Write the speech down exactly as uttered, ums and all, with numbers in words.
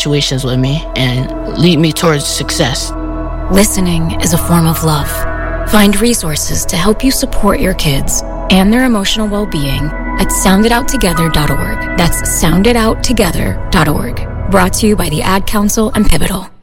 situations with me and lead me towards success. Listening is a form of love. Find resources to help you support your kids and their emotional well-being at sound it out together dot org. That's sound it out together dot org. Brought to you by the Ad Council and Pivotal.